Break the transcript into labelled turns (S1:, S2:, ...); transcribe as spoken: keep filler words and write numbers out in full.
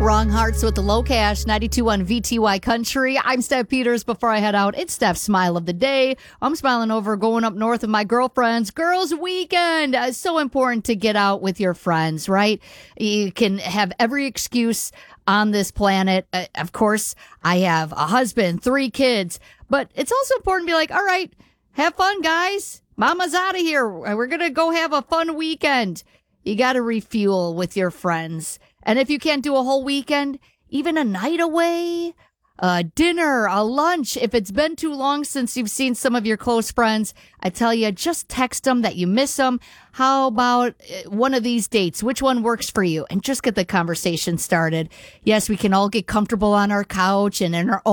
S1: Wrong Hearts with the Low Cash, ninety-two on V T Y Country. I'm Steph Peters. Before I head out, it's Steph's Smile of the Day. I'm smiling over going up north with my girlfriends. Girls Weekend. Uh, It's so important to get out with your friends, right? You can have every excuse on this planet. Uh, of course, I have a husband, three kids, but it's also important to be like, all right, have fun, guys. Mama's out of here. We're going to go have a fun weekend. You got to refuel with your friends. And if you can't do a whole weekend, even a night away, a dinner, a lunch, if it's been too long since you've seen some of your close friends, I tell you, just text them that you miss them. How about one of these dates? Which one works for you? And just get the conversation started. Yes, we can all get comfortable on our couch and in our own